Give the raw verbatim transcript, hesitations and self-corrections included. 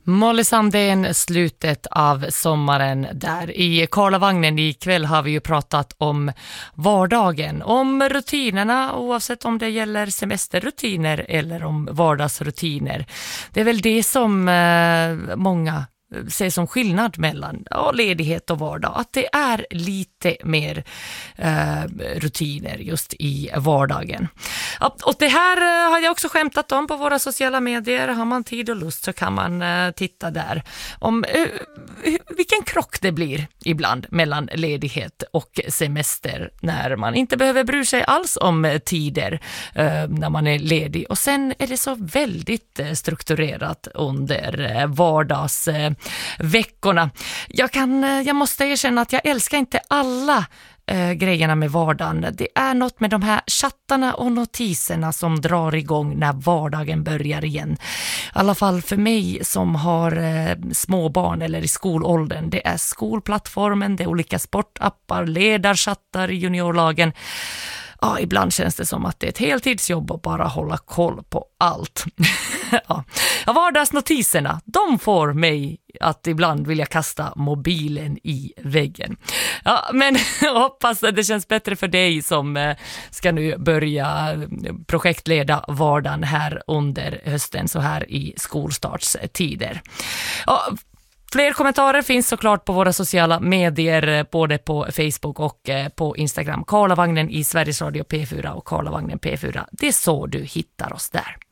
Molly Sandén, slutet av sommaren där. I Karlavagnen ikväll har vi ju pratat om vardagen, om rutinerna, oavsett om det gäller semesterrutiner eller om vardagsrutiner. Det är väl det som eh, många ser som skillnad mellan ja, ledighet och vardag, att det är lite mer eh, rutiner just i vardagen. Ja, och det här eh, har jag också skämtat om på våra sociala medier. Har man tid och lust så kan man eh, titta där om eh, vilken krock det blir ibland mellan ledighet och semester när man inte behöver bry sig alls om tider eh, när man är ledig, och sen är det så väldigt eh, strukturerat under eh, vardags eh, veckorna. Jag kan, jag måste erkänna att jag älskar inte alla eh, grejerna med vardagen. Det är något med de här chattarna och notiserna som drar igång när vardagen börjar igen. I alla fall för mig som har eh, små barn eller i skolåldern. Det är skolplattformen, det är olika sportappar, ledarchattar i juniorlagen. Ja, ibland känns det som att det är ett heltidsjobb att bara hålla koll på allt. ja. Vardagsnotiserna, de får mig att ibland vilja kasta mobilen i väggen. Ja, men jag hoppas att det känns bättre för dig som ska nu börja projektleda vardagen här under hösten, så här i skolstartstider. Ja, fler kommentarer finns såklart på våra sociala medier, både på Facebook och på Instagram. Karlavagnen i Sveriges Radio P fyra och Karlavagnen P fyra. Det är så du hittar oss där.